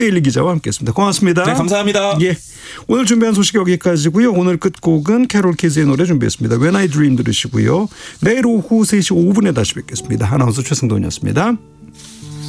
베일리 기자와 함께했습니다. 고맙습니다. 네, 감사합니다. 예, 오늘 준비한 소식 여기까지고요. 오늘 끝곡은 캐롤 키즈의 노래 준비했습니다. When I Dream 들으시고요. 내일 오후 3시 5분에 다시 뵙겠습니다. 아나운서 최승돈이었습니다.